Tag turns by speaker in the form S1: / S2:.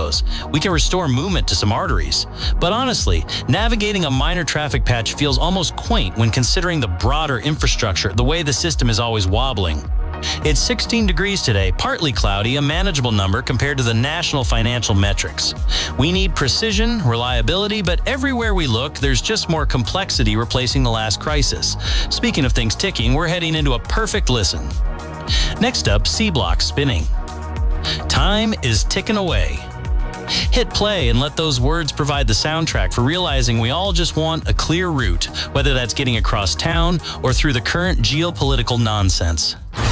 S1: flows. We can restore movement to some arteries. But honestly, navigating a minor traffic patch feels almost quaint when considering the broader infrastructure, the way the system is always wobbling. It's 16 degrees today, partly cloudy, a manageable number compared to the national financial metrics. We need precision, reliability, but everywhere we look, there's just more complexity replacing the last crisis. Speaking of things ticking, we're heading into a perfect listen. Next up, C-Block spinning. Time is ticking away. Hit play and let those words provide the soundtrack for realizing we all just want a clear route, whether that's getting across town or through the current geopolitical nonsense.